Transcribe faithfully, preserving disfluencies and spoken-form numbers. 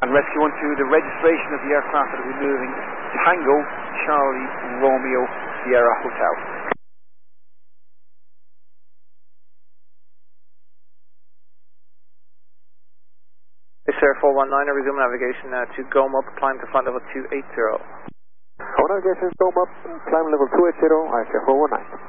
And Rescue one two, the registration of the aircraft that will be moving, Tango, Charlie, Romeo, Sierra Hotel. Sierra four one nine, resume navigation uh, to Goma, climb to flight level two eighty. Navigation, Goma, climb level two eighty, I Sierra four one nine.